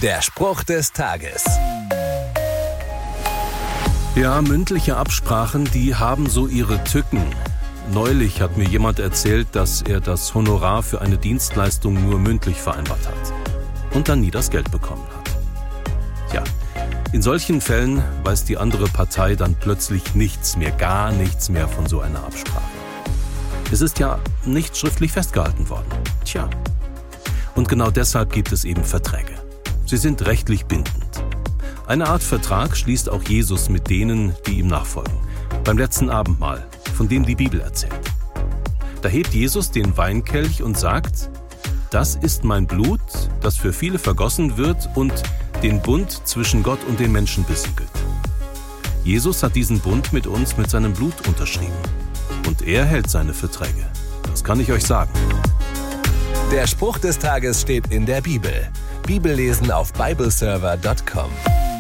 Der Spruch des Tages. Ja, mündliche Absprachen, die haben so ihre Tücken. Neulich hat mir jemand erzählt, dass er das Honorar für eine Dienstleistung nur mündlich vereinbart hat und dann nie das Geld bekommen hat. Tja, in solchen Fällen weiß die andere Partei dann plötzlich nichts mehr, gar nichts mehr von so einer Absprache. Es ist ja nicht schriftlich festgehalten worden. Tja, und genau deshalb gibt es eben Verträge. Sie sind rechtlich bindend. Eine Art Vertrag schließt auch Jesus mit denen, die ihm nachfolgen. Beim letzten Abendmahl, von dem die Bibel erzählt. Da hebt Jesus den Weinkelch und sagt: Das ist mein Blut, das für viele vergossen wird und den Bund zwischen Gott und den Menschen besiegelt. Jesus hat diesen Bund mit uns mit seinem Blut unterschrieben. Und er hält seine Verträge. Das kann ich euch sagen. Der Spruch des Tages steht in der Bibel. Bibellesen auf bibleserver.com.